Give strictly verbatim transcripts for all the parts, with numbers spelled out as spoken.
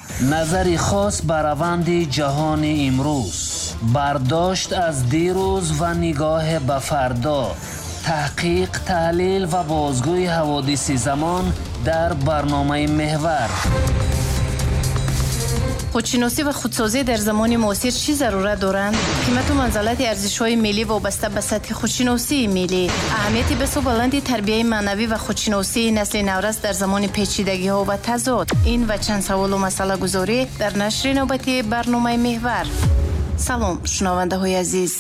назари хос ба раванди ҷаҳони имрӯз, бардошт аз дирӯз ва нигоҳ ба фардо, таҳқиқ, таҳлил ва бозгӯи ҳаводиси замон дар барномаи меҳвар. худшиносӣ ва худсозӣ дар замони муосир чӣ зарурат доранд? қимату манзалати арзишҳои миллӣ вобаста ба сатҳи худшиносии миллӣ, аҳамияти бисёр баланди тарбияи маънавӣ ва худшиносии насли наврас дар замони печидагиҳо ва тазод. Ин ва чанд саволу масъалагузорӣ дар нашри навбатии барномаи меҳвар. салом шунавандаҳои азиз.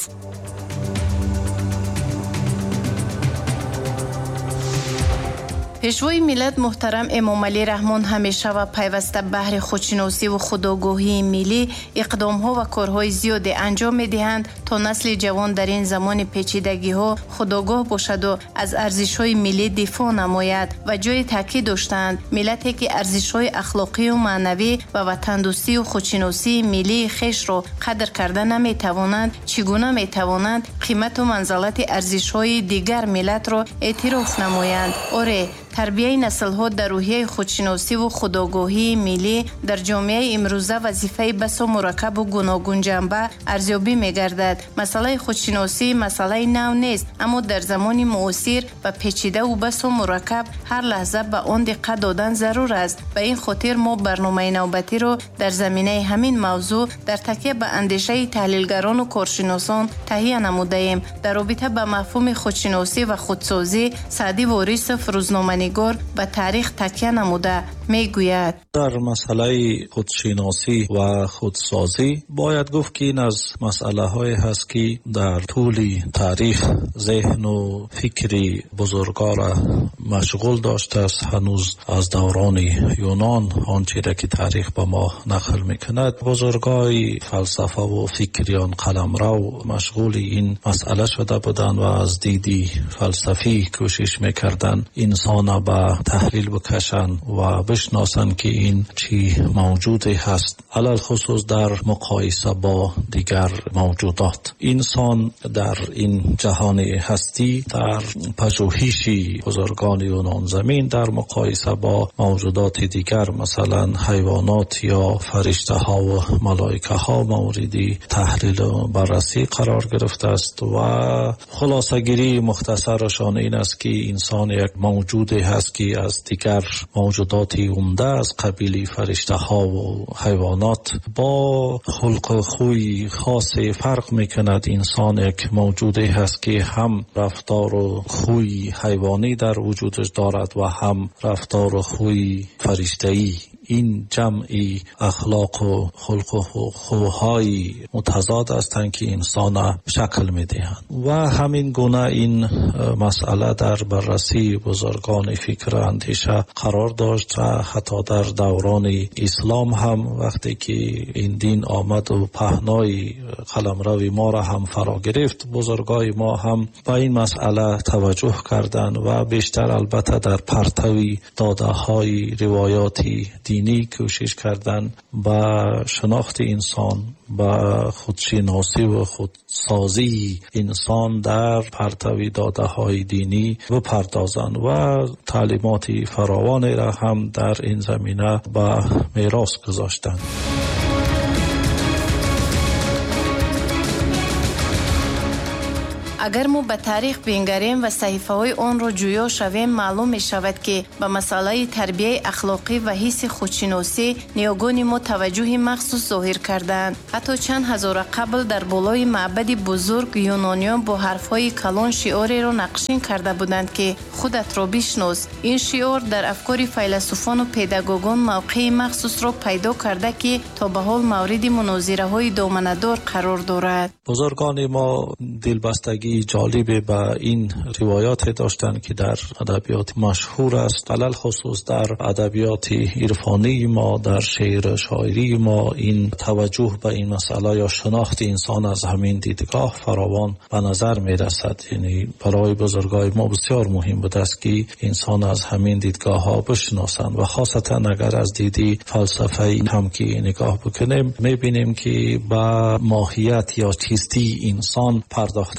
пешвои миллат муҳтарам эмомалӣ раҳмон ҳамеша ва пайваста баҳри худшиносиву худогоҳии миллӣ иқдомҳо ва корҳои зиёде анҷом медиҳанд, то насли ҷавон дар ин замони печидагиҳо худогоҳ бошаду аз арзишҳои миллӣ дифоъ намояд ва ҷои таъкид доштанд миллате ки арзишҳои ахлоқию маънавӣ ва ватандӯстию худшиносии миллии хешро қадр карда наметавонанд, чӣ гуна метавонанд қимату манзалати арзишҳои дигар миллатро эътироф намоянд. Оре, тарбияи наслҳо дар рӯҳияи худшиносиву худогоҳии миллӣ дар ҷомеаи имрӯза вазифаи басо мураккабу гуногунҷанба арзёбӣ мегардад. Масъалаи худшиносӣ масъалаи нав нест, аммо дар замони муосир ва печидаву басо мураккаб ҳар лаҳза ба он диққат додан зарур аст. Ба ин хотир мо барномаи навбатиро дар заминаи ҳамин мавзӯъ дар такя ба андешаи таҳлилгарону коршиносон таҳия намудаем. Дар робита ба мафҳуми худшиносӣ ва худсозӣ Саъди Ворисов рӯзноманигор ба таърих такя намуда мегӯяд: дар масъалаи худшиносӣ ва худсозӣ бояд гуфт ки ин аз масъалаҳое ҳаст ки дар тӯли таърих зеҳну фикри бузургора машғул доштааст. ҳанӯз аз даврони юнон ончеро ки таърих ба мо нақл мекунад, бузургои фалсафаву фикриён қаламрав машғули ин масъала шуда буданд ва аз диди фалсафӣ кӯшиш мекарданд инсона ба таҳлил бикашанд ва бишносанд ки ин чӣ мавҷуде ҳаст, алал хусус дар муқоиса бо дигар мавҷудот. Инсон дар ин ҷаҳони ҳастӣ дар пажӯҳиши бузургони юнонзамин дар муқоиса бо мавҷудоти дигар, масалан ҳайвонот ё фариштаҳо ва малоикаҳо мавриди таҳлилу баррасӣ қарор гирифтааст ва хулосагирии мухтасарашон ин аст ки инсон як мавҷуде ҳаст ки аз дигар мавҷудоти умда аз қабили фариштаҳо ва ҳайвонот бо хулқу хӯи хосе фарқ мекунад. Инсон як мавҷуде ҳаст ки ҳам рафтору хӯи ҳайвонӣ дар вуҷудаш дорад ва ҳам рафтору хӯи фариштаӣ. ин ҷамъи ахлоқу хулқу хӯҳои мутазод ҳастанд ки инсона шакл медиҳанд ва ҳамин гуна ин масъала дар баррасии бузургони фикру андеша қарор дошт ва ҳатто дар даврони ислом ҳам вақте ки ин дин омаду паҳнои қаламрави моро ҳам фаро гирифт, бузургои мо ҳам ба ин масъала таваҷҷӯҳ карданд ва бештар албатта дар партави додаҳои ривоёти динӣ кӯшиш кардан ба шинохти инсон, ба худшиносӣ ва худсозии инсон дар партави додаҳои динӣ бипардозанд ва таълимоти фаровонеро ҳам дар ин замина ба мерос гузоштанд. агар мо ба таърих бингарем ва саҳифаҳои онро ҷӯё шавем, маълум мешавад ки ба масъалаи тарбияи ахлоқӣ ва ҳисси худшиносӣ ниёгони мо таваҷҷӯҳи махсус зоҳир карданд. ҳатто чанд ҳазора қабл дар болои маъбади бузург юнониён бо ҳарфҳои калон шиореро нақшин карда буданд ки худатро бишнос. ин шиор дар афкори файласуфону педагогон мавқеи махсусро пайдо карда ки то ба ҳол мавриди мунозираҳои доманадор қарор дорад. бузургони мо дилбастагии ҷолибе ба ин ривоёте доштанд ки дар адабиёт машҳур аст, алал хусус дар адабиёти ирфонии мо, дар шеъру шоирии мо ин таваҷҷӯҳ ба ин масъала ё шинохти инсон аз ҳамин дидгоҳ фаровон ба назар мерасад. яъне барои бузургои мо бисёр муҳим будааст ки инсон аз ҳамин дидгоҳҳо бишиносанд ва хосатан агар аз диди фалсафаи ҳам ки нигоҳ бикунем, мебинем ки ба моҳият ё чистии инсон пардохта шудааст.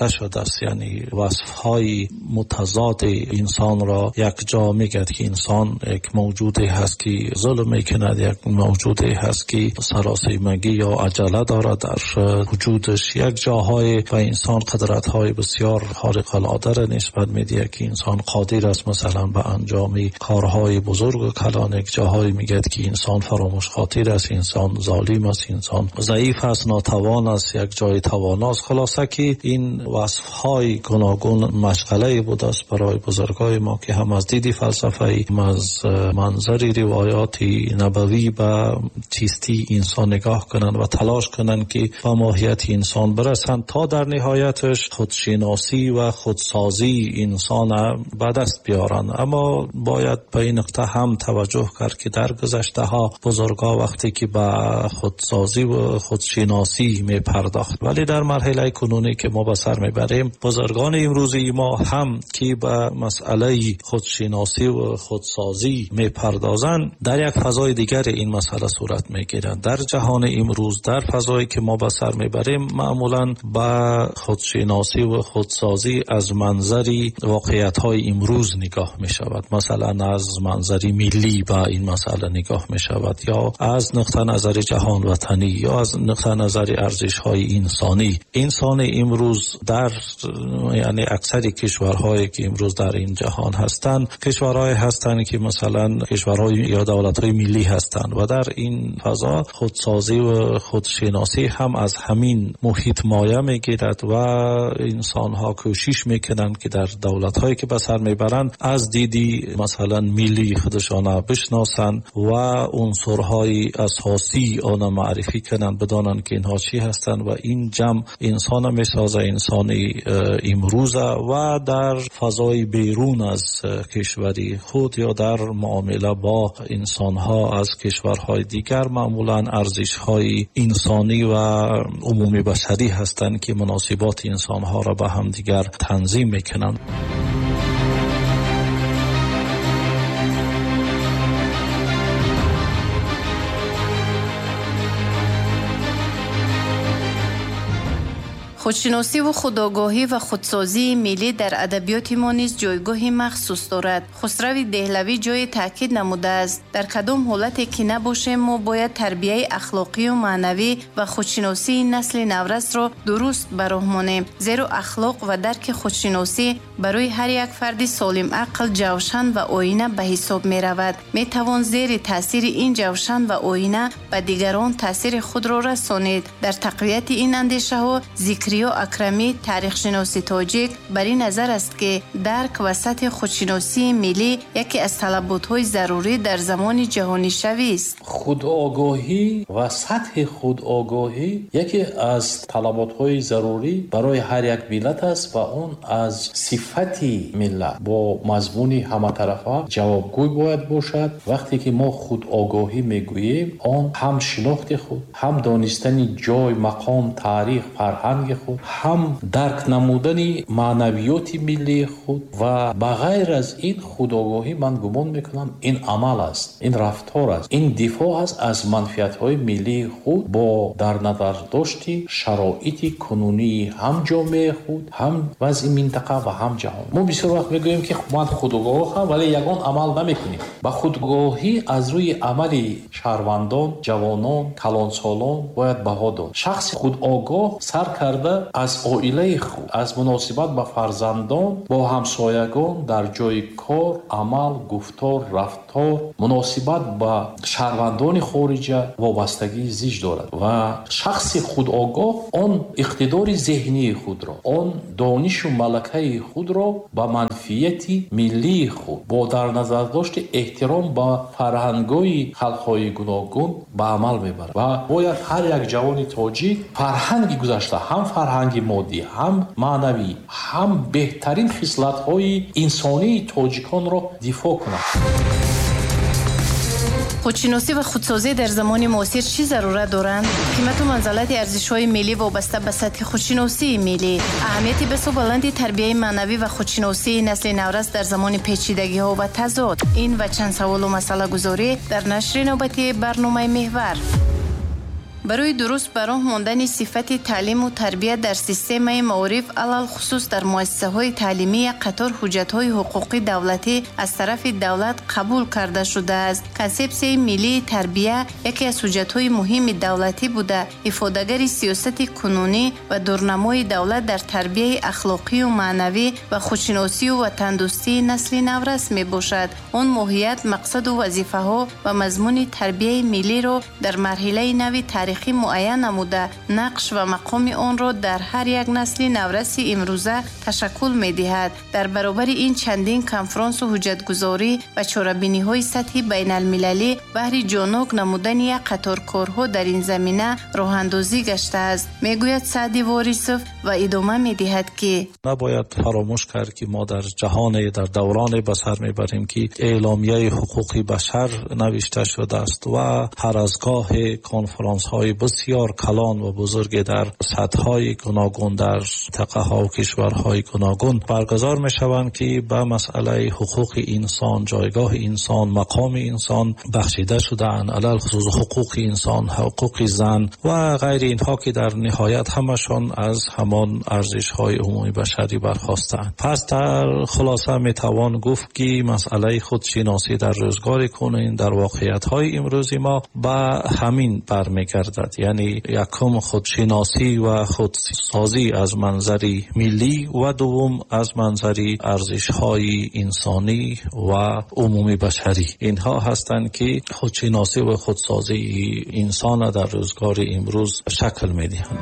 است، یعنی وصفهای متضاد انسان را یک جا میگد که انسان یک موجودی هست که ظلم میکند، یک موجودی هست که سراسیمگی یا عجله دارد در وجودش. یک جاهای و انسان قدرت‌های بسیار خارق العاده نسبت میده که انسان قادر است مثلا به انجام کارهای بزرگ و کلان. یک جاهای میگه که انسان فراموش خاطر است، انسان ظالم است، انسان ضعیف است، ناتوان است، یک جای تواناست. خلاصه که این وصف‌های گوناگون مشغله بود است برای بزرگای ما که هم از دید فلسفه‌ای، هم از منظر روایات نبوی به چیستی انسان نگاه کنند و تلاش کنند که به ماهیت انسان برسند تا در نهایتش خودشناسی و خودسازی انسان به دست بیارند. اما باید به این نقطه هم توجه کرد که در گذشته ها بزرگا وقتی که به خودسازی و خودشناسی می پرداخت، ولی در مرحله کنونی که ما به سر می بریم بزرگان امروزی ما هم که به مسئله خودشناسی و خودسازی می پردازند در یک فضای دیگر این مسئله صورت می گیرند. در جهان امروز در فضایی که ما به سر می بریم معمولا به خودشناسی و خودسازی از منظری واقعیت های امروز نگاه می شود، مثلا از منظری ملی به این مسئله نگاه می شود، یا از نقطه نظر جهان وطنی، یا از نقطه نظر ارزش های انسانی. انسان امروز در یعنی اکثر کشورهایی که امروز در این جهان هستند کشورهای هستند که مثلا کشورهای یا دولت‌های ملی هستند و در این فضا خودسازی و خودشناسی هم از همین محیط مایه میگیرد و انسان‌ها کوشش میکنند که در دولت‌هایی که به سر میبرند از دیدی مثلا ملی خودشان بشناسند و عنصرهای اساسی آن معرفی کنند، بدانند که اینها چی هستند و این جمع انسان میسازه، انسان امروز و در فضای بیرون از کشوری خود یا در معامله با انسان‌ها از کشورهای دیگر معمولاً ارزش‌های انسانی و عمومی بشری هستند که مناسبات انسان‌ها را به هم دیگر تنظیم می‌کنند. خودشناسی و خودآگاهی و خودسازی ملی در ادبیات ما نیز جایگاهی مخصوص دارد. خسرو دهلوی جای تاکید نموده است در کدام حالتی که نباشیم ما باید تربیت اخلاقی و معنوی و خودشناسی نسل نورست را درست به راه مانیم، زیرا اخلاق و درک خودشناسی برای هر یک فرد سالم عقل جوشن و آینه به حساب می رود. می توان زیر تاثیر این جوشن و آینه به دیگران تاثیر خود را رسانید. در تقویت این اندیشه ها ذکری و اکرمی تاریخ شناسی تاجیک بر این نظر است که درک و سطح خودشناسی ملی یکی از طلبات‌های ضروری در زمان جهانی شوی است. خودآگاهی و سطح خودآگاهی یکی از طلبات‌های ضروری برای هر یک ملت است و اون از صفتی ملت با مضمون همه طرفه جوابگوی باید باشد. وقتی که ما خودآگاهی میگوییم آن هم شناخت خود، هم دانستن جای، مقام، تاریخ، فرهنگ خود، هم درک نمودن معنویات ملی خود و بغیر از این خودآگاهی من گمان میکنم این عمل است، این رفتار است، این دفاع است از منفعت‌های ملی خود با در نظر داشتی شرایط کنونی هم جامعه خود، هم وضع منطقه و هم جهان. ما بسیار وقت میگوییم که من خودآگاه ولی یگان عمل نمیکنیم. با خودآگاهی از روی عمل شهروندان، جوانان، کلانسالان باید بها داد. شخص خودآگاه سر کرده از عائله خود، از مناسبت با فرزندان، با همسایگان، در جای کار، عمل، گفتار، رفتار، مناسبت با شهروندان خارجه وابستگی زیج دارد و شخص خودآگاه آن اقتدار ذهنی خود را، آن دانش و ملکه خود را با منفعت ملی خود با در نظر داشت احترام با فرهنگ‌های خلق‌های گوناگون به عمل میبرد و باید هر یک جوان تاجیک فرهنگی گذشته، هم فرهنگ مادی، هم معنوی، هم بهترین خصلت‌های انسانی تاجیکان را دفاع کند. خودشناسی و خودسازی در زمان معاصر چی ضرورت دارند؟ قیمت و منزلت ارزش‌های ملی وابسته به سطح خودشناسی ملی، اهمیت بسیار بلند تربیت معنوی و خودشناسی نسل نورست در زمان پیچیدگی‌ها و تضاد. این و چند سوال و مسئله گذاری در نشر نوبتی برنامه محور. барои дуруст ба роҳ мондани сифати таълиму тарбия дар системаи маориф алал хусус дар муассисаҳои таълимӣ як қатор ҳуҷҷатҳои ҳуқуқи давлатӣ аз тарафи давлат қабул карда шудааст. консепсияи миллии тарбия яке аз ҳуҷҷатҳои муҳими давлатӣ буда ифодагари сиёсати кунунӣ ва дурнамои давлат дар тарбияи ахлоқию маънавӣ ва худшиносию ватандӯстии насли наврас мебошад. он моҳият, мақсаду вазифаҳо ва мазмуни тарбияи миллиро дар марҳилаи нави таърихӣ муайян намуда, нақш ва мақоми онро дар ҳар як насли навраси имрӯза ташаккул медиҳад. дар баробари ин чандин конфронсу ҳуҷҷатгузорӣ ва чорабиниҳои сатҳи байналмилалӣ баҳри ҷонок намудани як қатор корҳо дар ин замина роҳандозӣ гаштааст, мегӯяд Саъди Ворисов ва идома медиҳад ки набояд фаромӯш кард ки мо дар ҷаҳоне дар давроне ба сар мебарем ки эъломияи ҳуқуқи башар навишта шудааст ва ҳар аз гоҳе конферансҳои бисёр калон ва бузурге дар сатҳҳои гуногун дар тақаҳо кишварҳои гуногун баргузор мешаванд ки ба масъалаи ҳуқуқи инсон, ҷойгоҳи инсон, мақоми инсон бахшида шудаанд, алал хусус ҳуқуқи инсон, ҳуқуқи зан ва ғайри инҳо ки дар ниҳоят ҳамашон аз ҳамон арзишҳои умуми башарӣ бархостаанд. пас дар хулоса метавон гуфт ки масъалаи худшиносӣ дар рӯзгори кунин дар воқеиятҳои имрӯзи мо ба ҳамин бармегардад, яъне якум худшиносӣ ва худсозӣ аз манзари миллӣ ва дуввум аз манзари арзишҳои инсонӣ ва умуми башарӣ. инҳо ҳастанд ки худшиносӣ ва худсозии инсона дар рӯзгори имрӯз шакл медиҳанд.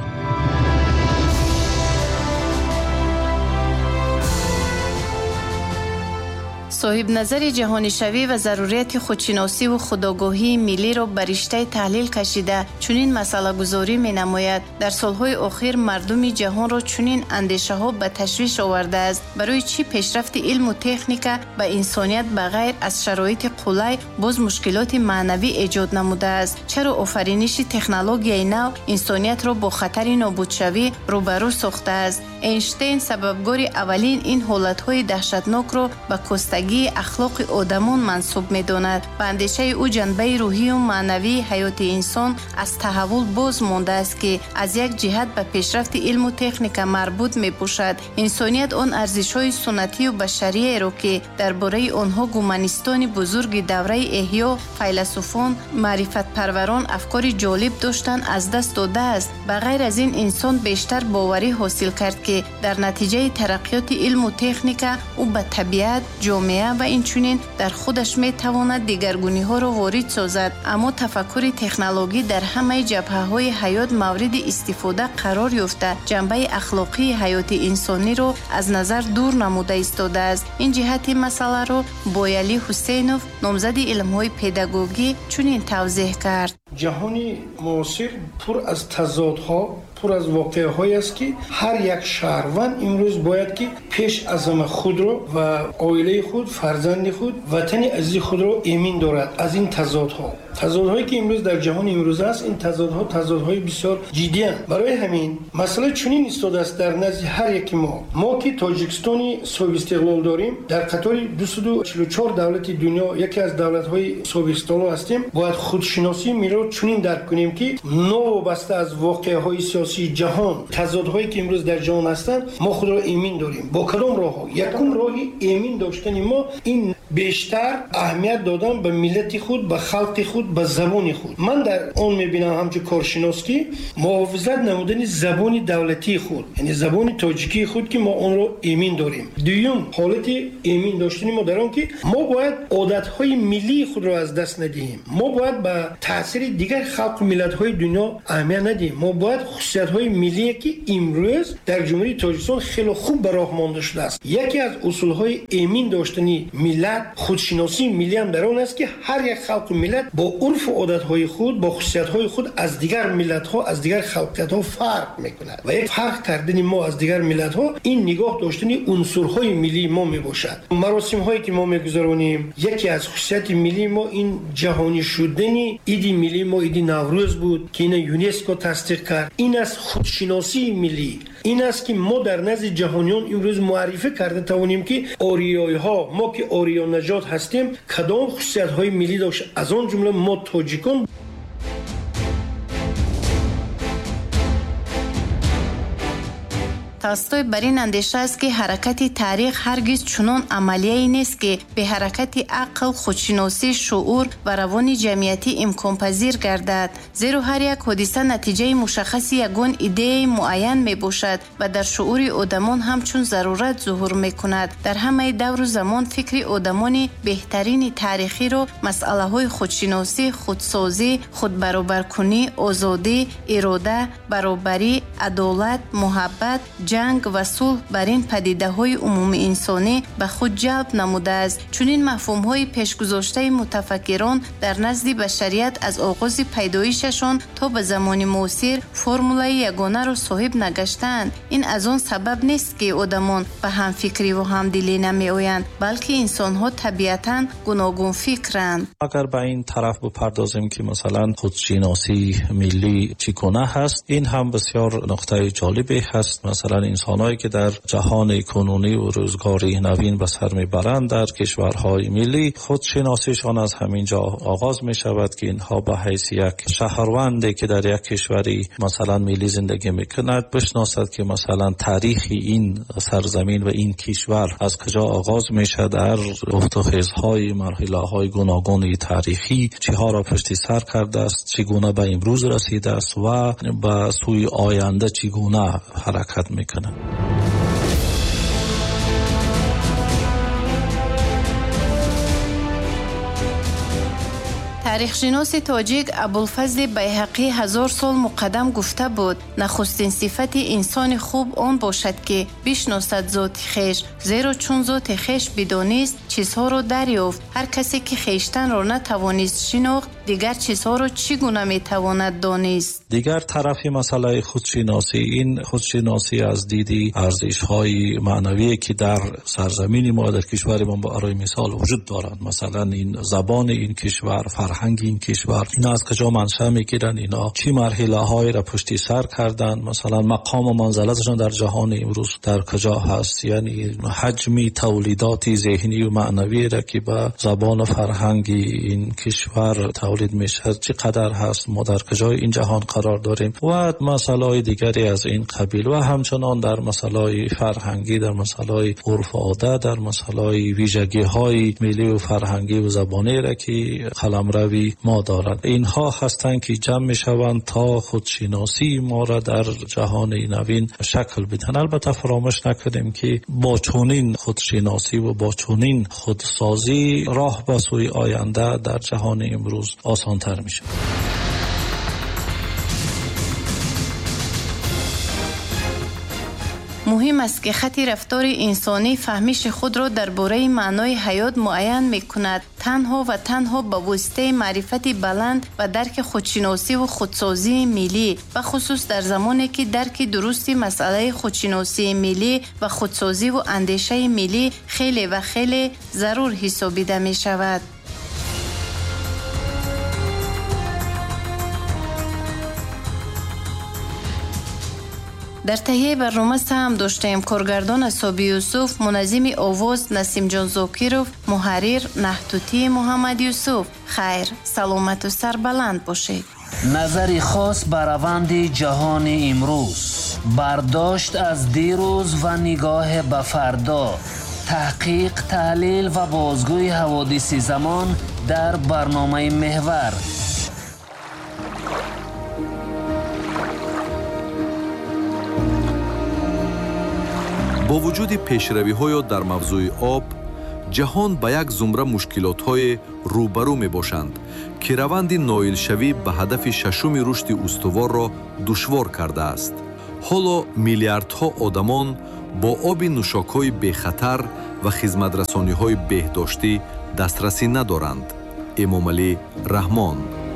соҳибназари ҷаҳонишавӣ ва зарурияти худшиносиву худогоҳии миллиро ба риштаи таҳлил кашида чунин масъалагузорӣ менамояд. дар солҳои охир мардуми ҷаҳонро чунин андешаҳо ба ташвиш овардааст: барои чӣ пешрафти илму техника ба инсоният ба ғайр аз шароити қулай боз мушкилоти маънавӣ эҷод намудааст? чаро офариниши технологияи нав инсониятро бо хатари нобудшавӣ рӯбарӯ сохтааст? эйнштейн сабабгори аввалин ин ҳолатҳои даҳшатнокро ба костагии ахлоқи одамон мансуб медонад. ба андешаи ӯ ҷанбаи рӯҳию маънавии ҳаёти инсон аз таҳаввул боз мондааст ки аз як ҷиҳат ба пешрафти илму техника марбут мебошад. инсоният он арзишҳои суннатию башариеро ки дар бораи онҳо гуманистони бузурги давраи эҳё, файласуфон, маърифатпарварон афкори ҷолиб доштанд, аз даст додааст. ба ғайр аз ин инсон бештар боварӣ ҳосил кард ки дар натиҷаи тараққиёти илму техника ӯ ба табиат, ҷомеа ва инчунин дар худаш метавонад дигаргуниҳоро ворид созад. аммо тафаккури технологӣ дар ҳамаи ҷабҳаҳои ҳаёт мавриди истифода қарор ёфта, ҷанбаи ахлоқии ҳаёти инсониро аз назар дур намуда истодааст. ин ҷиҳати масъаларо Боялӣ Ҳусейнов, номзади илмҳои педагогӣ, чунин тавзеҳ кард: ҷаҳони муосир пур аз тазодҳо, пур аз воқеаҳое аст ки ҳар як шаҳрванд имрӯз бояд ки пеш аз ҳама худро ва оилаи худ, фарзанди худ, ватани азизи худро эмин дорад аз ин тазодҳо. тазодҳое ки имрӯз дар ҷаҳони имрӯз аст, ин тазодҳо тазодҳои бисёр ҷиддиянд. барои ҳамин масъала чунин истодааст дар назди ҳар яки мо. мо ки Тоҷикистони соҳибистиқлол дорем, дар қатори дусуду чилу чор давлати дунё яке аз давлатҳои соҳибистиқлол ҳастем, бояд худшиносии миллиро чунин дарк кунем ки новобаста аз воқеаҳои сиёсии ҷаҳон, тазодҳое ки имрӯз дар ҷаҳон ҳастанд, мо худро эмин дорем. бо кадом роҳҳо? якум роҳи эмин доштани мо ин бештар аҳамият додан ба миллати худ, ба халқи худ, ба забони худ. ман дар он мебинам ҳамчун коршинос ки муҳофизат намудани забони давлатии худ, яъне забони тоҷикии худ ки мо онро эмин дорем. дуюм ҳолати эмин доштани мо дар он ки мо бояд одатҳои миллии худро аз даст надиҳем. мо бояд ба таъсири дигар халқу миллатҳои дунё аҳамият надиҳем. мо бояд хусусиятҳои миллие ки имрӯз дар ҷумҳурии Тоҷикистон хеле хуб ба роҳ монда шудааст. яке аз усулҳои эмин доштани миллат, худшиносии миллӣ ҳам дар он аст ки ҳар як халқу миллат бо урфу одатҳои худ, бо хусусиятҳои худ аз дигар миллатҳо, аз дигар халқиятҳо фарқ мекунад. ва як фарқ кардани мо аз дигар миллатҳо ин нигоҳ доштани унсурҳои миллии мо мебошад. маросимҳое ки мо мегузаронем, яке аз хусусияти миллии мо ин ҷаҳонӣ шудани иди миллии мо, иди Наврӯз буд ки ина ЮНЕСКО тасдиқ кард. ин аст худшиносии миллӣ. ин аст ки мо дар назди ҷаҳониён имрӯз муаррифӣ карда тавонем ки ориёйҳо, мо ки ориёнаҷот ҳастем, кадом хусусиятҳои миллӣ дошт. аз он ҷумла мо тоҷикон толстой бар ин андеша аст ки ҳаракати таърих ҳаргиз чунон амалияе нест ки бе ҳаракати ақл, худшиносӣ, шуур ва равони ҷамъиятӣ имконпазир гардад. зеро ҳар як ҳодиса натиҷаи мушаххаси ягон идеяи муайян мебошад ва дар шуури одамон ҳамчун зарурат зуҳур мекунад. дар ҳамаи давру замон фикри одамони беҳтарини таърихиро масъалаҳои худшиносӣ, худсозӣ, худбаробаркунӣ, озодӣ, ирода, баробарӣ, адолат, муҳаббат, ҷанг ва сулҳ бар ин падидаҳои умумии инсонӣ ба худ ҷалб намудааст. чунин мафҳумҳои пешгузоштаи мутафаккирон дар назди башарият аз оғози пайдоишашон то ба замони муосир формулаи ягонаро соҳиб нагаштаанд. ин аз он сабаб нест ки одамон ба ҳамфикрӣ ва ҳамдилӣ намеоянд, балки инсонҳо табиатан гуногунфикранд. агар ба ин тараф бипардозем ки масалан худшиносии миллӣ чӣ гуна ҳаст, ин ҳам бисёр нуқтаи ҷолибе ҳаст. масалан инсонҳое ки дар ҷаҳони кунунӣ ва рӯзгори навин ба сар мебаранд дар кишварҳои миллӣ, худшиносишон аз ҳамин ҷо оғоз мешавад ки инҳо ба ҳайси як шаҳрванде ки дар як кишвари масалан миллӣ зиндагӣ мекунад бишносад ки масалан таърихи ин сарзамин ва ин кишвар аз куҷо оғоз мешавад, дар уфтухезҳои марҳилаҳои гуногуни таърихӣ чиҳоро пушти сар кардааст, чӣ гуна ба имрӯз расидааст ва ба сӯи оянда чӣ гуна ҳаракат мекунад. таърихшиноси тоҷик абулфазли байҳақӣ ҳазор сол муқаддам гуфта буд: нахустин сифати инсони хуб он бошад ки бишносад зоти хеш, зеро чун зоти хеш бидонист, чизҳоро дарёфт. ҳар касе ки хештанро натавонист шинохт, дигар чизҳоро чӣ гуна метавонад донист? дигар тарафи масъалаи худшиносӣ, ин худшиносӣ аз диди арзишҳои маънавие ки дар сарзамини мо, дар кишвари мо барои мисол вуҷуд доранд. масалан ин забони ин кишвар, фарҳанги ин кишвар, ино аз куҷо маншаъ мегиранд, ино чӣ марҳилаҳоеро пушти сар карданд, масалан мақому манзалаташон дар ҷаҳони имрӯз дар куҷо ҳаст, яъни ҳаҷми тавлидоти зеҳнию маънавиеро ки ба забону фарҳанги ин кишвар тавлид мешавад чӣ қадар ҳаст, мо дар куҷои ин ҷаҳон қарор дорем ва масъалаҳои дигаре аз ин қабил. ва ҳамчунон дар масъалаҳои фарҳангӣ, дар масъалаҳои урфу одат, дар масъалаҳои вижагиҳои миллию фарҳангиву забонеро ки қаламрави мо дорад, инҳо ҳастанд ки ҷамъ мешаванд то худшиносии моро дар ҷаҳони навин шакл бидиҳанд. албатта фаромӯш накунем ки бо чунин худшиносӣ ва бо чунин худсозӣ роҳ ба сӯи оянда дар ҷаҳони имрӯз осонтар мешавад. муҳим аст ки хати рафтори инсонӣ фаҳмиши худро дар бораи маънои ҳаёт муайян мекунад. танҳо ва танҳо ба воситаи маърифати баланд ва дарки худшиносиву худсозии миллӣ, ба хусус дар замоне ки дарки дурусти масъалаи худшиносии миллӣ ва худсозиву андешаи миллӣ хеле ва хеле зарур ҳисобида мешавад. дар таҳияи барнома саҳм доштаем коргардон Асоби Юсуф, муназзими овоз Насимҷон Зокиров, муҳаррир Наҳтутӣ Муҳаммад Юсуф. хайр, саломату сарбаланд бошед. назари хос ба раванди ҷаҳони имрӯз, бардошт аз дирӯз ва нигоҳе ба фардо, таҳқиқ, таҳлил ва бозгӯи ҳаводиси замон дар барномаи меҳвар. бо вуҷуди пешравиҳоё дар мавзӯи об, ҷаҳон ба як зумра мушкилотҳое рӯбарӯ мебошанд ки раванди ноилшавӣ ба ҳадафи шашуми рушди устуворро душвор кардааст. ҳоло миллиардҳо одамон бо оби нӯшокҳои бехатар ва хизматрасониҳои беҳдоштӣ дастрасӣ надоранд. эмомалӣ раҳмон.